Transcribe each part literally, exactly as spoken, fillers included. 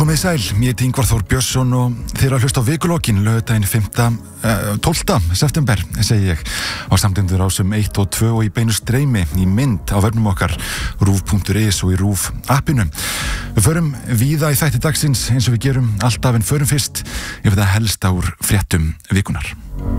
Komið sæl, ég heiti Ingvar Þór Björnsson og þið eru að hlusta á Vikulokin, laugardaginn fimmta, tólfta september, segi ég, á samtendur ásum eitt og tvö og í beinu streymi í mynd á vefnum okkar rúv punktur is og í RÚV appinu. Við förum víða í þætti dagsins eins og við gerum alltaf en förum fyrst yfir það helsta úr fréttum vikunar.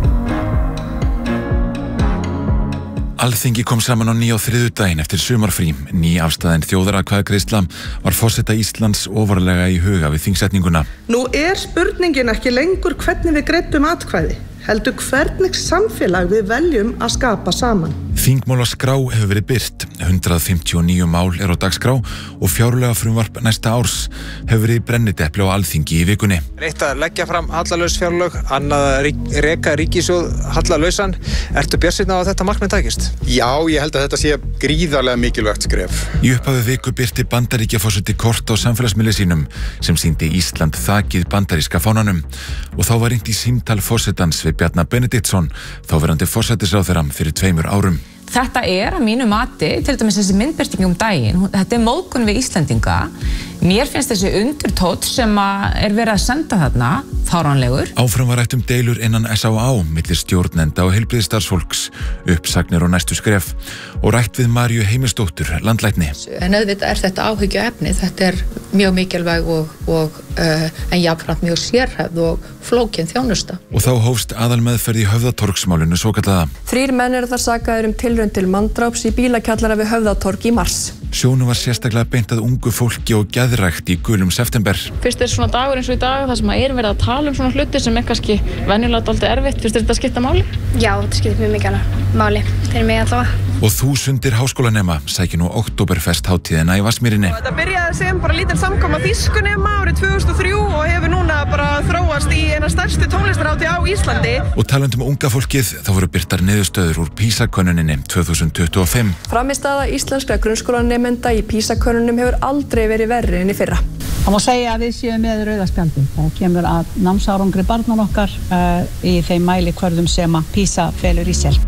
Alþingi kom saman á ný á þriðjudaginn eftir sumarfrí. Ný afstaðin þjóðaratkvæðagreiðsla var forseta Íslands ofarlega í huga við þingsetninguna. Nú er spurningin ekki lengur hvernig við greiddum atkvæði, heldur hvernig samfélag við veljum að skapa saman. Þingmálaskrá hefur verið birt. hundrað fimmtíu og níu mál er á dagskrá og fjárlega frumvarp næsta árs hefur verið í brennidepli á Alþingi í vikunni. Eitt að leggja fram hallalaus fjárlög, annað að reka ríkissjóð hallalausan. Ertu bjartsýnn á að þetta markmið takist? Já, ég held að þetta sé gríðarlega mikilvægt skref. Í upphafi viku birti Bandaríkjaforseti kort á samfélagsmiðli sínum sem sýndi Ísland þakið bandaríska fánanum og þá var reynt í símtal forsetans við Bjarna Benediktsson, þáverandi forsætisráðherra fyrir tveimur árum. Þetta er að mínu mati, til dæmis þessi myndbirting um daginn, þetta er móðgun við Íslendinga. Mér finnst þessi undirtótt sem er verið að senda þarna fáránlegur. Áfram var rætt um deilur innan S á á milli stjórnenda og heilbrigðisstarfsfólks, uppsagnir og næstu skref og rætt við Maríu Heimisdóttur, landlækni. En auðvitað er þetta áhyggjuefni, þetta er mjög mikilvæg og, og uh, en jafnframt mjög sérhæfð og flókin þjónusta. Og þá hófst aðalmeðferð í Höfðatorgsmálinu svokallaða. Þrír menn eru þar sakaðir um tilraun til manndráps í bílakjallara við Höfðatorg í mars. Sjónu var sérstaklega beint að ungu fólki og geðrækt í gulum september. Fyrst er svona dagur eins og í dag þar sem að erum verið að tala um svona hluti sem er kannski venjulega dálítið erfitt. Fyrst er þetta að skipta máli? Já, þetta skiptir mjög mikið máli. Þeir eru mig allavega. Og þúsundir háskólanema sækja nú Októberfest hátíðina í Vatnsmýrinni. Þetta byrjaði sem bara lítil samkoma þýskunema árið tvö þúsund og þrjú og hefur núna bara þróast í eina stærstu tónlistarhátíð á Íslandi. Og talandi um unga fólkið, þá voru birtar niðurstöður úr PISA-könnuninni tvö þúsund tuttugu og fimm. Frammistaða íslenskra grunnskólanemenda í PISA-könnunum hefur aldrei verið verri en í fyrra. Það má segja að við séum með rauða spjaldið. Það kemur að námsárangri barnan okkar uh, í þeim mælikvörðum sem að PISA felur í sér.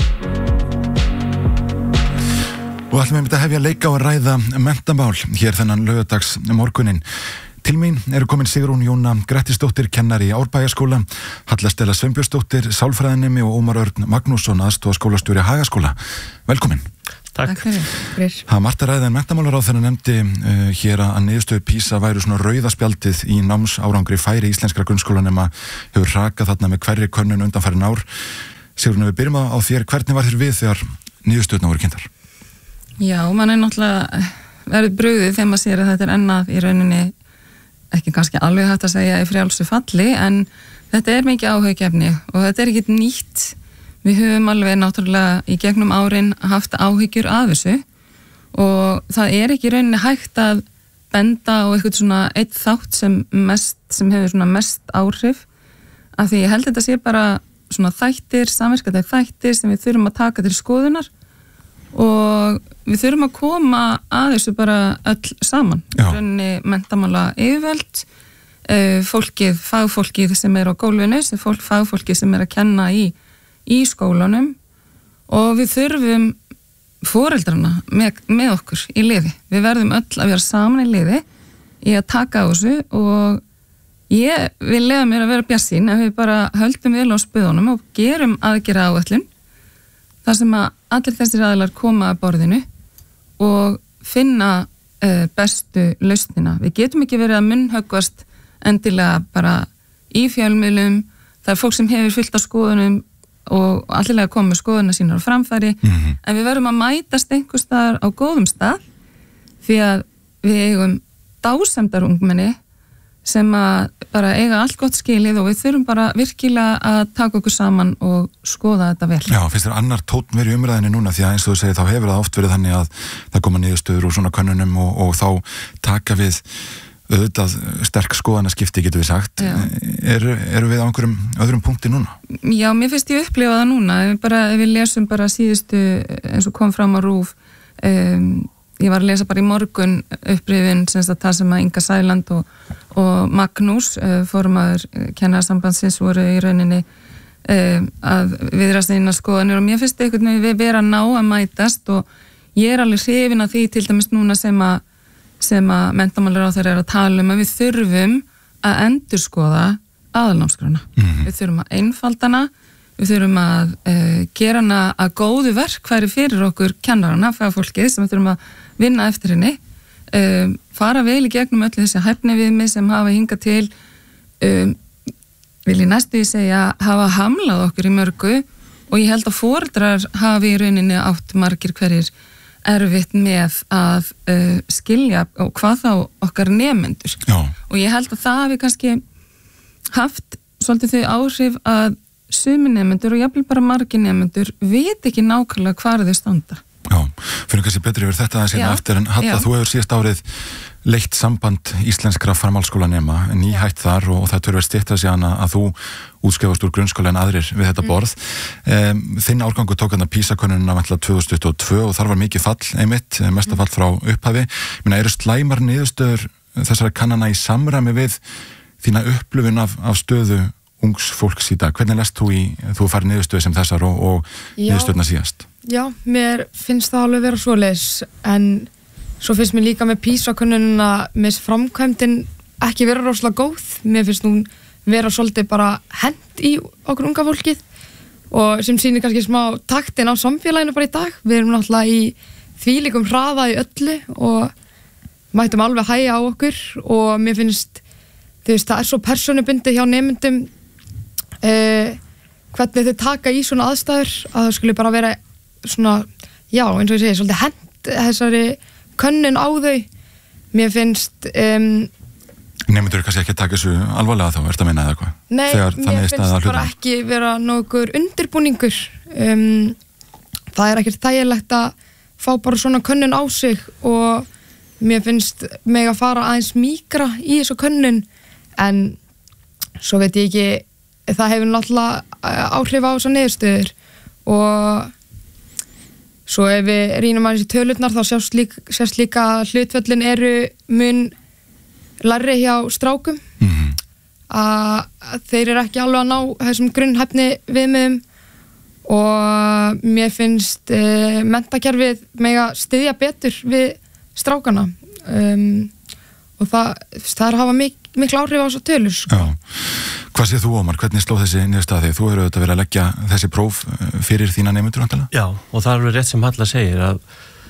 Og ætlum við myndi að hefja leika á að ræða menntamál hér þennan laugardags morgunin. Til mín eru komin Sigrún Jóna Grettisdóttir, kennari í Árbæjarskóla, Halla Stella Sveinbjörnsdóttir, sálfræðinemi og Ómar Örn Magnússon, aðstoðarskólastjóri Hagaskóla. Velkomin. Takk. Takk fyrir. Það margt að ræða en menntamálaráðherra nefndi uh, hér að niðurstöður PISA væru svona rauðaspjaldið í námsárangri færi íslenskra grunnskólanema hefur hrakað þarna með hverri könnun undanfarin ár. Sigrún, við byrjum á þér, hvernig var þér við þegar niðurstöðurnar voru kynntar? Já, mann er náttúrulega verið brugðið þegar maður sér að þetta er ennað í rauninni, ekki kannski alveg hægt að segja í frjálsu falli, en þetta er mikið áhugefni og þetta er ekkit nýtt. Við höfum alveg náttúrulega í gegnum árin haft áhyggjur af þessu og það er ekki í rauninni hægt að benda á eitthvað svona eitt þátt sem mest, sem hefur svona mest áhrif, af því ég held þetta sé bara svona þættir, samverkandi þættir sem við þurfum að taka til skoðunar og við þurfum að koma að þessu bara öll saman. Rauninni menntamála yfirvöld, fólkið, fagfólkið sem er á gólfinu, sem fólk, fagfólkið sem er að kenna í, í skólanum og við þurfum foreldrana með, með okkur í liði. Við verðum öll að vera saman í liði í að taka á þessu og ég vil leyfa mér að vera bjartsýn ef við bara höldum vel á spöðunum og gerum aðgerða áætlun þar sem að allir þessir aðilar koma að borðinu og finna uh, bestu lausnina. Við getum ekki verið að munnhöggvast endilega bara í fjölmiðlum. Það er fólk sem hefur fullt af skoðunum og allilega koma með skoðuna sínar á framfæri, mm-hmm. en við verðum að mætast einhvers staðar á góðum stað því að við eigum dásemdar ungmenni sem að bara eiga allt gott skilið og við þurfum bara virkilega að taka okkur saman og skoða þetta vel. Já, finnst þér annar tónn verið í umræðinni núna því að eins og þú segir þá hefur það oft verið þannig að það koma niðurstöður úr svona könnunum og, og þá taka við auðvitað sterk skoðanaskipti getur við sagt. Eru er við á einhverjum öðrum punkti núna? Já, mér finnst ég upplifa það núna. Ef við, bara, ef við lesum bara síðustu eins og kom fram á RÚV, um, ég var að lesa bara í morgun upprifin semst að það sem að Inga Sæland og, og Magnús, uh, formaður kennarasambandsins voru í rauninni uh, að viðrast eina skoðanir og mér finnst einhvern veginn við vera að ná að mætast og ég er alveg hrifin af því til dæmis núna sem að sem að menntamálaráðherra er að tala um að við þurfum að endurskoða aðalnámskrána. Mm-hmm. Við þurfum að einfaldana, við þurfum að uh, gera hana að góðu verkfæri fyrir okkur kennarana, fagfólkið sem við þurfum að vinna eftir henni, um, fara vel í gegnum öll þessi hæfniviðmið sem hafa hingað til, um, vil ég næstu í segja, hafa hamlað okkur í mörgu og ég held að foreldrar hafi í rauninni átt margir hverjir erfitt með að uh, skilja og hvað þá okkar nemendur. Já. Og ég held að það hafi kannski haft svolítið þau áhrif að sumi nemendur og jafnvel bara margir nemendur veit ekki nákvæmlega hvar þau standa. Já, fyrir kannski betri yfir þetta að segja eftir en Halla, þú hefur síðast árið leitt samband íslenskra framhaldsskólanema, nýhætt þar og það törfur stytta sig hana að þú útskrifast úr grunnskóla en aðrir við þetta borð. Um, þinn árgangu tók hann að PISA-könnunina tvö þúsund tuttugu og tvö og þar var mikið fall einmitt, mesta fall frá upphafi. Minna, eru slæmar niðurstöður þessara kannana í samræmi við þína upplifun af, af stöðu ungs fólks í dag? Hvernig lest þú í, þú fær niðurstöðu sem þessar og, og niðurstöðuna síðast? Já, mér finnst það alveg vera svoleiðis, en svo finnst mér líka með PISA-könnunina með framkvæmdin ekki vera rosalega góð. Mér finnst hún vera svolítið bara hent í okkur unga fólkið og sem sýnir kannski smá taktin á samfélaginu bara í dag. Við erum náttúrulega í þvílíkum hraða í öllu og mættum alveg hægja á okkur og mér finnst, þú veist, það er svo persónubundið hjá nemendum eh, hvernig þau taka í svona aðstæður að það skulle bara vera svona, já, eins og ég segi, svolítið hent þessari könnun á þau. Mér finnst um, Nemendur kannski ekki að taka þessu alvarlega þá, ertu að meina eða hvað? Nei, Þegar mér finnst bara ekki vera nokkur undirbúningur. Um, það er ekkert þægilegt að fá bara svona könnun á sig og mér finnst mig að fara aðeins mýkra í þessu könnun, en svo veit ég ekki, það hefur náttúrulega áhrif á þessar niðurstöður og svo ef við rýnum aðeins í tölurnar þá sjást líka, sjást líka að hlutföllin eru mun larri hjá strákum. Mm-hmm. að þeir eru ekki alveg að ná þessum grunnhæfni viðmiðum og mér finnst uh, menntakerfið mega styðja betur við strákana um, og það, það er að hafa mik miklu áhrif á þessu tölur. Sko. Hvað séð þú, Ómar? Hvernig sló þessi niðurstaða þig? Þú hefur auðvitað verið að leggja þessi próf fyrir þína nemendur vantilega? Já, og það er alveg rétt sem Halla segir að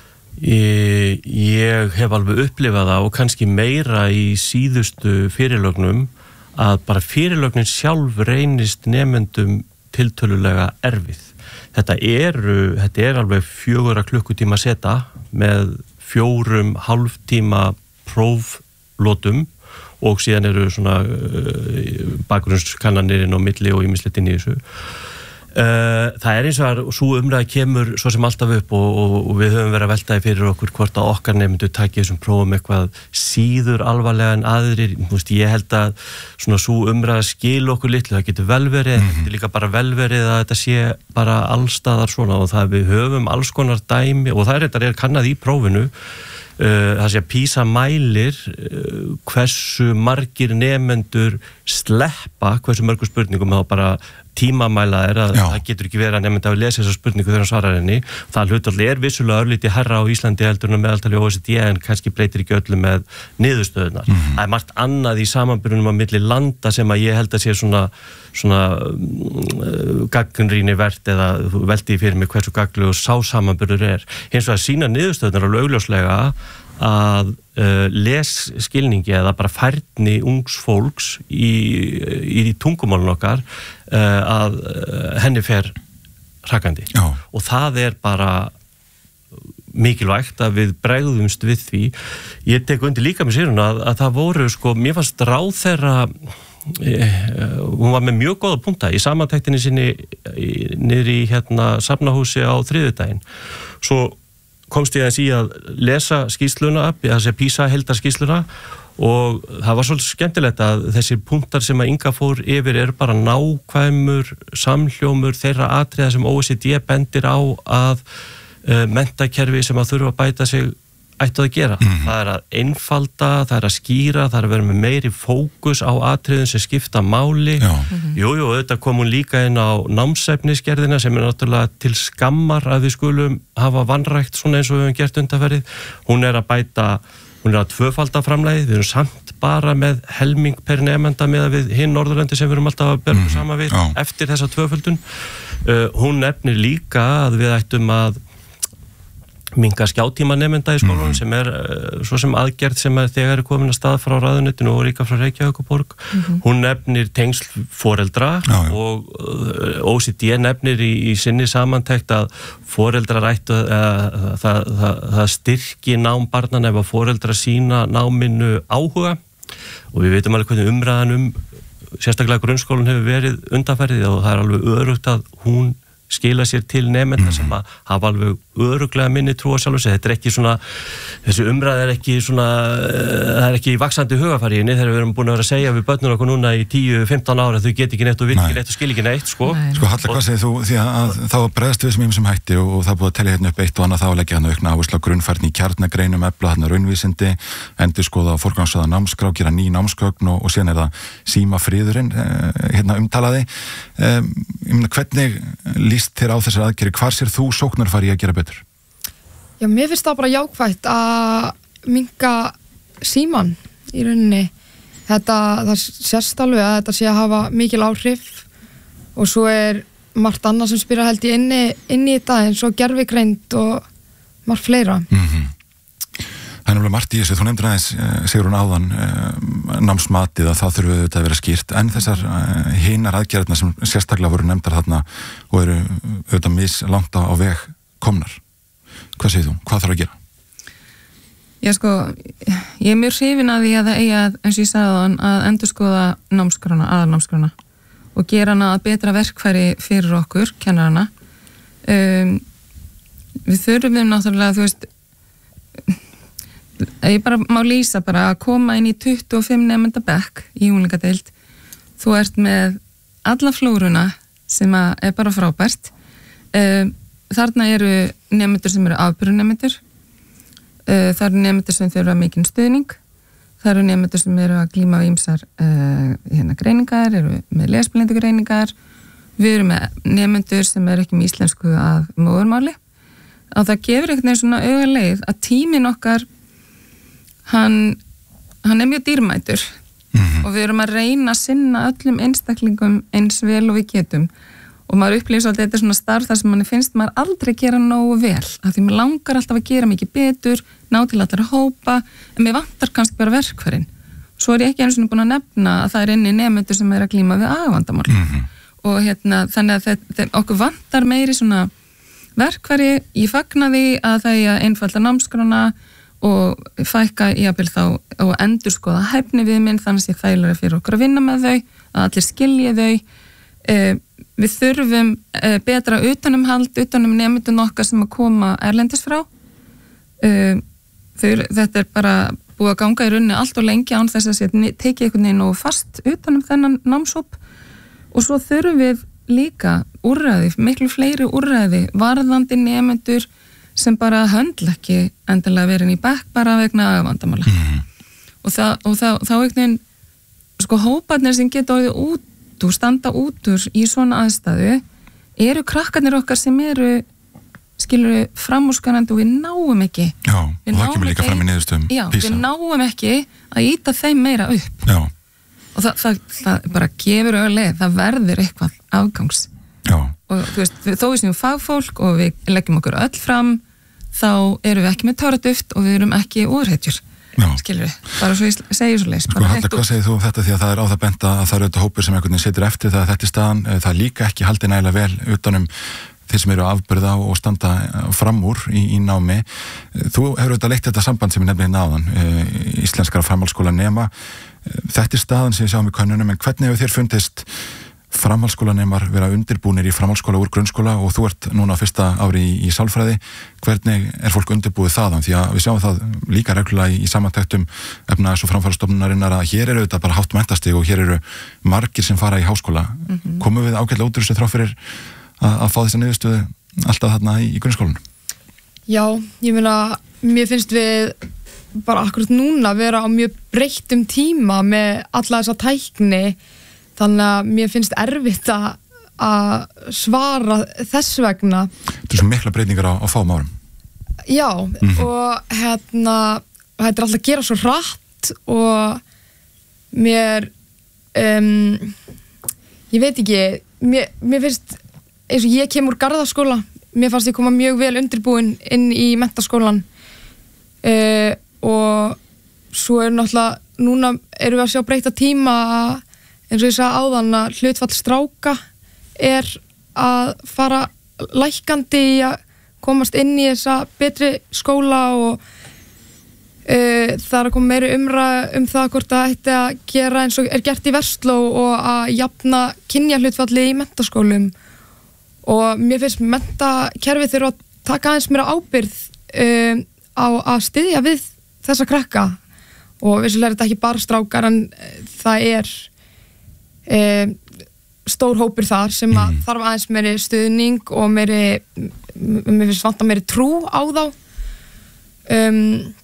ég, ég hef alveg upplifað það og kannski meira í síðustu fyrirlögnum að bara fyrirlögnin sjálf reynist nemendum tiltölulega erfið. Þetta eru, þetta er alveg fjögurra klukkutíma seta með fjórum hálftíma próflotum og síðan eru svona uh, bakgrunnskannanir inn á milli og ýmislegt inn í þessu. Uh, það er eins og að svo umræða kemur svo sem alltaf upp og, og, og við höfum verið að veltaði fyrir okkur hvort að okkar nefndu taki þessum prófum eitthvað síður alvarlega en aðrir. Múst, ég held að svona svo umræða skil okkur litlu, það getur vel verið, mm-hmm. þetta er líka bara vel verið að þetta sé bara allstaðar svona og það við höfum alls konar dæmi og það er þetta er kannað í prófinu. Uh, það sé að PISA mælir uh, hversu margir nemendur sleppa hversu mörgum spurningum þá bara tímamæla er að Já. Það getur ekki verið að nemenda að lesa þessa spurningu þegar hann svarar henni. Það hlutfall er vissulega örlítið hærra á Íslandi heldur en meðaltali O E C D en kannski breytir ekki öllu með niðurstöðunar. Mm-hmm. Það er margt annað í samanburðunum á milli landa sem að ég held að sé svona, svona uh, gagnrýni vert eða velti fyrir mig hversu gagnlegur sá samanburður er. Hins vegar sína niðurstöðunar alveg augljóslega að uh, lesskilningi eða bara færni ungs fólks í, í tungumálun okkar uh, að uh, henni fer hrakandi. Já. Og það er bara mikilvægt að við bregðumst við því. Ég tek undir líka með Sigrúnu að, að það voru sko, mér fannst ráðherra eh, hún var með mjög góða punkta í samantektinni sinni niður í hérna safnahúsi á þriðjudaginn. Svo komst ég aðeins í að lesa skýrsluna, þessi PISA heildarskýrsluna og það var svolítið skemmtilegt að þessir punktar sem að Inga fór yfir eru bara nákvæmur samhljómur þeirra atriða sem O E C D bendir á að uh, menntakerfi sem að þurfa að bæta sig ættu að gera. Mm-hmm. Það er að einfalda, það er að skýra, það er að vera með meiri fókus á atriðum sem skipta máli. Mm-hmm. Jú, jú, þetta kom hún líka inn á námsefnisgerðina sem er náttúrulega til skammar að við skulum hafa vanrækt svona eins og við höfum gert undanferðið. Hún er að bæta, hún hún er að tvöfalda framlagið, við erum samt bara með helming per nemenda með við hinn Norðurlöndi sem við erum alltaf að berja mm-hmm. saman við oh. eftir þessa tvöföldun. Uh, hún nefnir líka að við ættum að minka skjátíma nemenda í skólanum mm-hmm. sem er uh, svo sem aðgerð sem er þegar er komin að stað frá ráðuneytinu og líka frá Reykjavíkurborg. Mm-hmm. Hún nefnir tengsl foreldra já, já. og uh, O E C D nefnir í, í sinni samantekt að foreldrar ættu uh, það, það, það styrki nám barnana ef að foreldra sína náminu áhuga og við veitum alveg hvernig umræðan um sérstaklega grunnskólan hefur verið undanfærið og það er alveg örugt að hún skila sér til nemenda sem að hafa alveg öruglega minni trú á sjálfu sig. Þetta er ekki svona, þessi umræð er ekki svona, það er ekki í vaxandi hugafæriðinni þegar við erum búin að vera að segja við börnum okkur núna í tíu til fimmtán ára þau get ekki neitt og vil ekki neitt og skil ekki neitt, sko. Nei. Sko Halla, hvað segir þú? Því að þá bregðast við sem ýmsum hætti og, og það er búið að telja hérna upp eitt og annað þá að leggja hérna aukna áherslu á grunnfærni í kjarnagreinum, efla hérna raunvísindi, endurskoða og forgangsraða námskrá, gera ný námsgögn og, og síðan er það símafriðurinn hérna umtalaði. Um, ég meina, hvernig líst þér á þessar aðgerðir? Hvar sér þú sóknarfæri að gera betur? Já, mér finnst það bara jákvætt að minnka síman í rauninni. Þetta, það sést alveg að þetta sé að hafa mikil áhrif og svo er margt annað sem spyrir held í inni, inni í þetta eins og gervigreind og margt fleira. Mm-hmm. Það er náttúrulega margt í þessu, þú nefndir aðeins, Sigrún áðan, námsmatið að það þurfi auðvitað að vera skýrt, en þessar hinar aðgerðirna sem sérstaklega voru nefndar þarna og eru auðvitað mislangt á veg komnar. Hvað segir þú? Hvað þarf að gera? Já sko, ég er mjög hrifin að því að það eigi að, eins og ég sagði þann, að endurskoða námskrána, aðalnámskrána og gera hana að betra verkfæri fyrir okkur, kennarana. Um, við þurfum náttúrulega, þú veist, ég bara má lýsa bara að koma inn í tuttugu og fimm nemenda bekk í unglingadeild. Þú ert með alla flóruna sem er bara frábært. Þarna eru nemendur sem eru afbyrjunemendur. Það eru nemendur sem þurfa mikinn stuðning. Það eru nemendur sem eru að glíma við ýmsar hérna greiningar, eru með lesblindu greiningar. Við erum með nemendur sem eru ekki með íslensku að móðurmáli. Og það gefur einhvern veginn svona augaleið að tíminn okkar Hann, hann er mjög dýrmætur mm-hmm. og við erum að reyna að sinna öllum einstaklingum eins vel og við getum og maður upplýðir svolítið þetta er svona starf þar sem manni finnst maður aldrei gera nógu vel af því maður langar alltaf að gera mikið betur, ná til alltaf að hópa en mér vantar kannski bara verkfærin. Svo er ég ekki einu sinni búin að nefna að það er inni nemendur sem er að glíma við agavandamál mm-hmm. og hérna þannig að þetta, þetta, okkur vantar meiri svona verkfæri, ég fagna því að það er að einfalda námskrána og fækka jafnvel þá og endurskoða hæfni viðmið þannig að það er fyrir okkur að vinna með þau að allir skilji þau eh, við þurfum eh, betra utanumhald, utanum nemendun okkar sem að koma erlendis frá eh, þau, þetta er bara búið að ganga í rauninni allt og lengi án þess að setja tekið einhvern veginn og fast utanum þennan námshóp og svo þurfum við líka úrræði, miklu fleiri úrræði varðandi nemendur sem bara höndla ekki endilega verið í bekk bara vegna vandamála. Mm. Og þá, og þá, þá einhvern sko hóparnir sem geta orðið út úr, standa út úr í svona aðstæðu, eru krakkarnir okkar sem eru, skilur framúrskarandi og við náum ekki. Já, og það kemur líka fram í niðurstöðum PISA. Já, við náum ekki að íta þeim meira upp. Já. Og það, það, það bara gefur auðvitað, það verður eitthvað afgangs. Já. Og þú veist, þó við séum fagfólk og við leggjum okkur öll fram, þá erum við ekki með töraduft og við erum ekki úrhetjur, skilur við, bara svo ég segir svo leys. Sko Halla, hvað segir þú um þetta því að það er á það bent að það eru auðvitað hópur sem einhvern veginn setur eftir það að þetta er staðan, það er líka ekki haldið nægilega vel utanum þeir sem eru að afbyrða og standa fram úr í, í námi. Þú hefur auðvitað leitt þetta samband sem ég nefnir hérna áðan, íslenskara framhaldsskóla nema, þetta er staðan sem við sjáum í könnunum, en hvernig hefur þér fundist framhaldsskólanemar vera undirbúnir í framhaldsskóla úr grunnskóla og þú ert núna fyrsta ári í, í sálfræði, hvernig er fólk undirbúið þaðan? Því að við sjáum það líka reglulega í, í samantæktum efnahags- og framfarastofnunarinnar að hér eru auðvitað bara hátt menntastig og hér eru margir sem fara í háskóla. Mm-hmm. Komum við ágætlega út úr þessu þrá fyrir að, að fá þessa niðurstöðu alltaf þarna í, í grunnskólanum? Já, ég meina, mér finnst við bara akkurat núna vera á mjög breyttum tíma með alla þessa tækni. Þannig að mér finnst erfitt að svara þess vegna. Þetta er svo mikla breytingar á, á fáum árum. Já, mm-hmm. og hérna, þetta er alltaf að gera svo hratt og mér um, ég veit ekki mér, mér finnst eins og ég kem úr Garðaskóla mér fannst ég koma mjög vel undirbúin inn í menntaskólan uh, og svo er náttúrulega núna erum við að sjá breyta tíma eins og ég sagði áðan að hlutfall stráka er að fara lækkandi í að komast inn í þessa betri skóla og uh, það er að koma meiri umræða um það hvort það ætti að gera eins og er gert í Versló og að jafna kynjahlutfalli í menntaskólum og mér finnst menntakerfið þurfa að taka aðeins meira ábyrgð um, á að styðja við þessa krakka og vissulega er þetta ekki bara strákar en það er um, stór hópur þar sem að mm. þarf aðeins meiri stuðning og meiri mér finnst vanta meiri trú á þá um,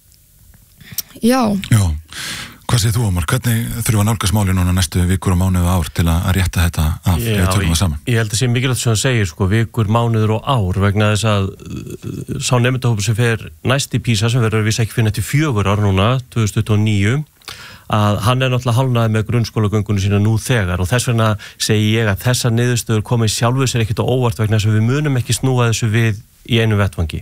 já Já, hvað segir þú Ómar? Hvernig þurfa að nálgast máli núna næstu vikur og mánuð og ár til að rétta þetta af Já, ef tökum það saman? Ég held að sé mikilvægt sem það segir sko, vikur, mánuður og ár vegna þess að sá nemendahópur sem fer næst í PISA sem verður við ekki fyrir nætti fjögur ár núna tvö þúsund tuttugu og níu að hann er náttúrulega hálfnaði með grunnskólagöngunum sína nú þegar og þess vegna segi ég að þessar niðurstöður komið sjálfu sér ekkert á óvart vegna þess að við munum ekki snúa þessu við í einu vettvangi.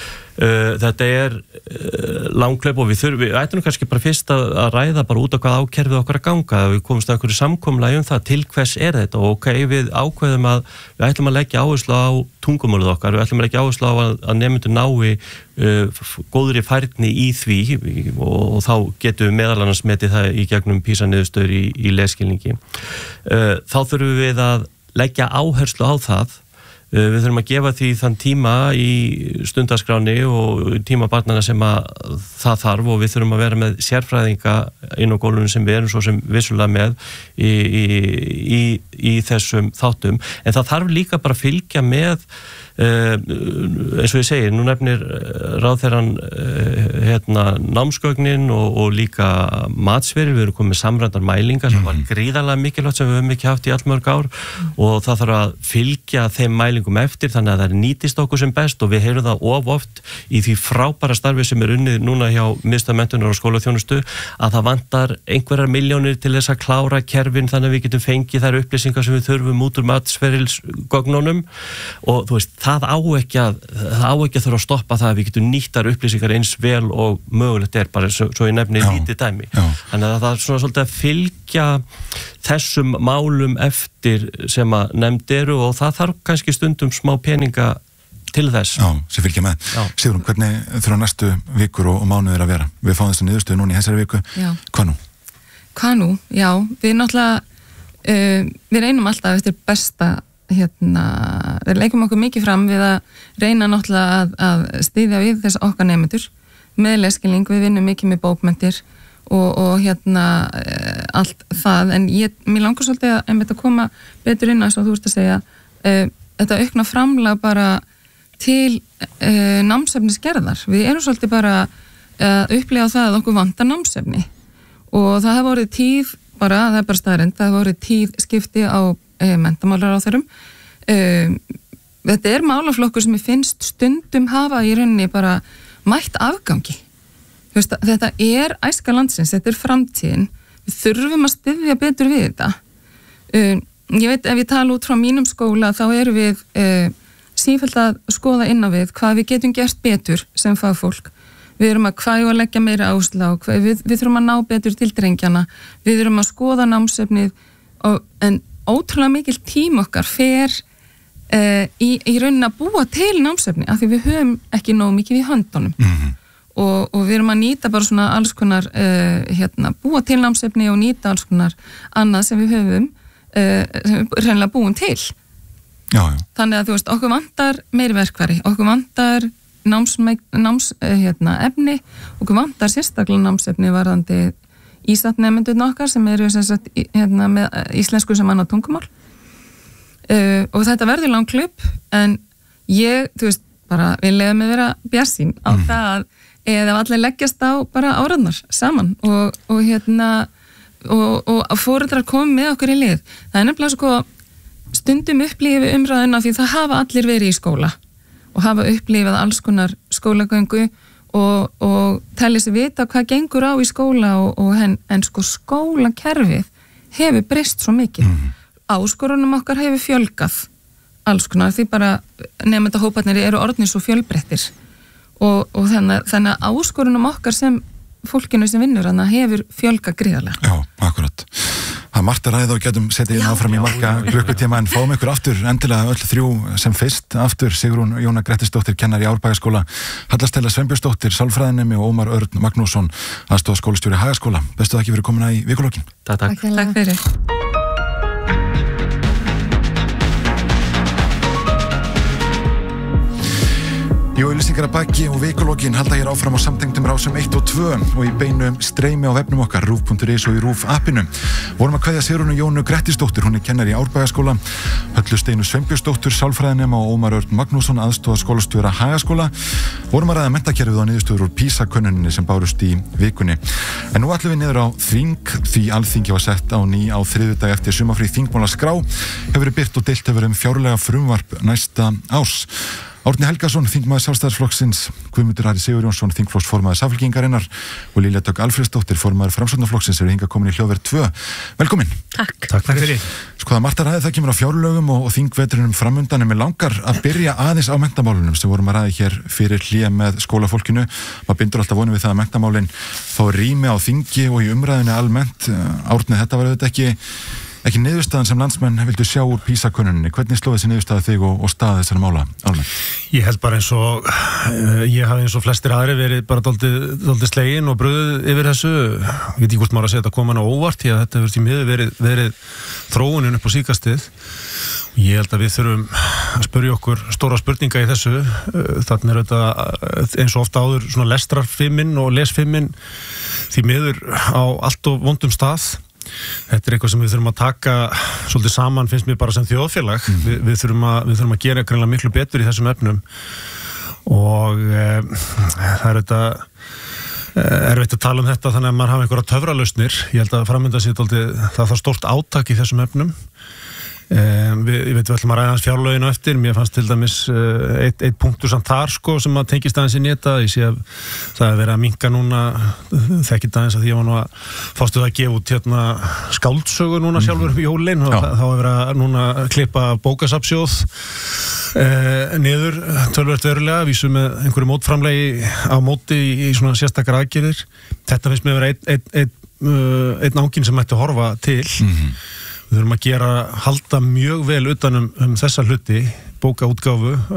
Uh, þetta er uh, langklaup og við þurfum, við ætlum kannski bara fyrst að, að ræða bara út á hvað ákerfið okkar að ganga, við komumst að einhverju samkomulagi um það til hvers er þetta og ok, við ákveðum að við ætlum að leggja áherslu á tungumálið okkar, við ætlum að leggja áherslu á að, að nemendur nái uh, góðri færni í því og, og þá getum við meðal annars metið það í gegnum PISA-niðurstöður í, í lesskilningi. Uh, þá þurfum við að leggja áherslu á það. Við þurfum að gefa því þann tíma í stundaskráni og tíma barnana sem að það þarf og við þurfum að vera með sérfræðinga inn á gólunum sem við erum svo sem vissulega með í, í, í, í þessum þáttum. En það þarf líka bara að fylgja með Uh, eins og ég segi, nú nefnir ráðherrann uh, hérna, námsgögnin og, og líka matsverið, við erum komið með samrændar mælingar sem var gríðarlega mikilvægt sem við höfum ekki haft í allmörg ár og það þarf að fylgja þeim mælingum eftir þannig að það nýtist okkur sem best og við heyrum það of oft í því frábæra starfi sem er unnið núna hjá Miðstöð menntunar og skólaþjónustu að það vantar einhverjar milljónir til þess að klára kerfin þannig að við getum fengið þær upplýsingar sem við þurfum út úr matsferilsgögnunum og þú veist, það á ekki að það á ekki að þurfa að stoppa það að við getum nýttar upplýsingar eins vel og mögulegt er bara svo, svo ég nefni lítið dæmi. Já. Þannig að það er svona svolítið að fylgja þessum málum eftir sem að nefnd eru og það þarf kannski stundum smá peninga til þess. Já, sem fylgja með. Sigrún, hvernig þurfa næstu vikur og, og mánuðir að vera? Við fáum þess að niðurstöðu núna í þessari viku. Já. Hvað nú? Hvað nú? Já, við náttúrulega uh, við reynum alltaf eftir besta hérna, við leikum okkur mikið fram við að reyna náttúrulega að, að styðja við þess okkar nemendur með lesskilning, við vinnum mikið með bókmenntir og, og hérna e, allt það, en ég, mér langar svolítið að einmitt að koma betur inn að svo þú ert að segja, e, þetta aukna framlag bara til e, námsefnisgerðar, við erum svolítið bara að upplega það að okkur vantar námsefni og það hefur vorið tíð bara, það er bara staðrend, það hefur vorið tíð skipti á menntamálar á þeirrum. Um, þetta er málaflokkur sem ég finnst stundum hafa í rauninni bara mætt afgangi. Veist, þetta er æska landsins, þetta er framtíðin. Við þurfum að styðja betur við þetta. Um, ég veit, ef ég tala út frá mínum skóla, þá erum við uh, sífellt að skoða inn á við hvað við getum gert betur sem fagfólk. Við erum að hvað og leggja meira áherslu á, við, við þurfum að ná betur til drengjana, við erum að skoða námsefnið, og, en ótrúlega mikil tím okkar fer uh, í, í raunin að búa til námsefni af því við höfum ekki nóg mikið í höndunum mm-hmm. og, og við erum að nýta bara svona alls konar uh, hérna, búa til námsefni og nýta alls konar annað sem við höfum uh, sem við reynilega búum til já, já. Þannig að þú veist, okkur vantar meiri verkfæri, okkur vantar náms, náms uh, hérna, efni, okkur vantar sérstaklega námsefni varðandi ísatnemendurinn okkar sem eru sem sagt, hérna, með íslensku sem annað tungumál uh, og þetta verður langklaup en ég, þú veist, bara við leiðum að vera bjarsýn á mm. það eða allir leggjast á bara áraðnar saman og, og hérna og, og foreldrar koma með okkur í lið. Það er nefnilega sko stundum upplifið umræðuna því það hafa allir verið í skóla og hafa upplifað alls konar skólagöngu og, og telli sig vita hvað gengur á í skóla og, og en, en sko skólakerfið hefur breyst svo mikið. Mm. Áskorunum okkar hefur fjölgað alls konar því bara nemendahóparnir eru orðnir svo fjölbreyttir og, og þannig, þannig að áskorunum okkar sem fólkinu sem vinnur hana hefur fjölgað gríðarlega. Já, akkurat. Það er margt að ræða og getum setið inn áfram í marga klukkutíma en fáum ykkur aftur endilega öll þrjú sem fyrst aftur Sigrún Jóna Grettisdóttir kennari í Árbæjarskóla, Halla Stella Sveinbjörnsdóttir sálfræðinemi og Ómar Örn Magnússon aðstoðarskólastjóri Hagaskóla. Bestu þakki fyrir komuna í vikulokkin. Takk, takk. Takk fyrir. Jú, auglýsingar að baki og vikulokkin halda hér áfram á samtengdum rásum eitt og tvö og í beinu streymi á vefnum okkar rúv punktur is og í Rúv appinu. Vorum að kveðja Sigrúnu Jónu Grettisdóttir, hún er kennari í Árbæjarskóla, Höllu Steinu Sveinbjörnsdóttir, sálfræðinema og Ómar Örn Magnússon, aðstoðarskólastjóra Hagaskóla. Vorum að ræða menntakerfið og niðurstöður úr PISA-könnuninni sem bárust í vikunni. En nú ætlum við niður á þing, því alþingi var sett á ný á þriðjudag eftir sumarfrí þingmálaskrá, hefur verið birt og deilt hefur um fjárlega frumvarp næsta árs. Árni Helgason, þingmaður Sjálfstæðisflokksins, Guðmundur Ari Sigurjónsson, þingflokksformaður Samfylkingarinnar og Lilja Dögg Alfreðsdóttir, formaður Framsóknarflokksins, eru hingað komin í hljóðverð tvö. Velkomin. Takk. Takk fyrir. Sko það margt að ræða, það kemur á fjárlögum og, og þingvetrinum framundan, en mig langar að byrja aðeins á menntamálunum sem vorum að ræða hér fyrir hlé með skólafólkinu. Maður bindur alltaf vonum við það að menntamálin fá rými á þingi og í umræðinu almennt. Árni, þetta var auðvitað ekki ekki niðurstaðan sem landsmenn vildu sjá úr PISA-könnuninni. Hvernig sló þessi niðurstaða þig og, og staða þessara mála almennt? Ég held bara eins og uh, ég hafi eins og flestir aðri verið bara dálítið, dálítið slegin og bröðið yfir þessu. Ég veit ekki hvort maður að segja þetta koma hana óvart, því að þetta hefur til miður verið, verið þróunin upp á síkastið. Ég held að við þurfum að spyrja okkur stóra spurninga í þessu. Þannig er þetta eins og ofta áður svona lestrarfimmin og lesfimmin því miður á allt og vondum stað. Þetta er eitthvað sem við þurfum að taka svolítið saman, finnst mér bara sem þjóðfélag. Mm. Vi, við, þurfum að, við þurfum að gera greinlega miklu betur í þessum efnum og e, það er þetta erfitt að tala um þetta þannig að maður hafa einhverja töfralausnir. Ég held að framönda sér dálítið, það þarf stórt átak í þessum efnum. Um, við, ég veit við ætlum að ræða hans fjárlöginu eftir. Mér fannst til dæmis uh, eitt, eitt punktur samt þar sko sem að tengist aðeins inn í þetta. Ég sé að það er verið að minnka núna þekkit aðeins að því að var nú að fástu það að gefa út hérna skáldsögu núna sjálfur upp í jólin og þá er verið að núna klippa bókasafnsjóð uh, niður tölvert verulega, vísu með einhverju mótframlegi á móti í, í svona sérstakar aðgerðir. Þetta finnst mér vera einn ein, ein, uh, ein ángin sem ætti að horfa til. Mm-hmm. Við þurfum að gera, halda mjög vel utan um, um þessa hluti, bókaútgáfu,